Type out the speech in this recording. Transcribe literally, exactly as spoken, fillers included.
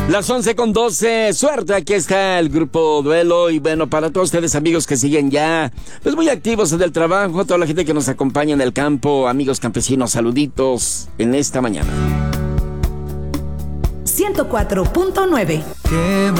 Las once con doce, suerte, aquí está el grupo Duelo. Y bueno, para todos ustedes amigos que siguen ya pues muy activos en el trabajo, toda la gente que nos acompaña en el campo, amigos campesinos, saluditos en esta mañana. ciento cuatro punto nueve